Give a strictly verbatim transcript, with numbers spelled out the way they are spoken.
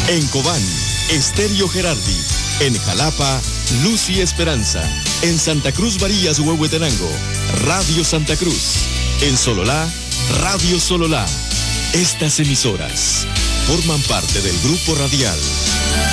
En Cobán, Estéreo Gerardi. En Jalapa, Luz y Esperanza. En Santa Cruz Barías, Huehuetenango, Radio Santa Cruz. En Sololá, Radio Sololá. Estas emisoras forman parte del Grupo Radial